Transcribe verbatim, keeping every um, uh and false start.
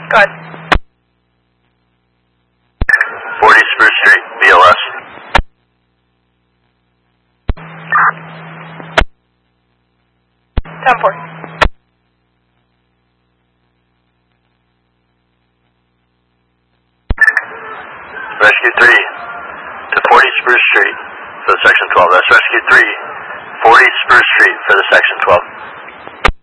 Go ahead. forty Spruce Street, B L S. ten four. Rescue three to forty Spruce Street for the Section twelve. That's Rescue three, forty Spruce Street for the Section twelve.